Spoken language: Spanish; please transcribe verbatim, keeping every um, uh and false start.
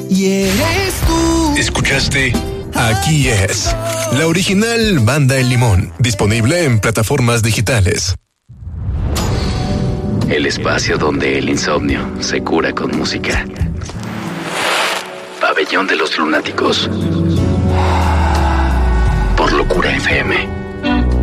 y eres tú. ¿Escuchaste? Aquí es la original Banda El Limón, disponible en plataformas digitales. El espacio donde el insomnio se cura con música. Pabellón de los Lunáticos. Por Locura F M.